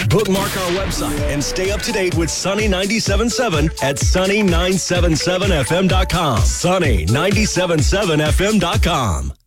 Bookmark our website and stay up to date with Sunny 97.7 at sunny977fm.com. Sunny977fm.com.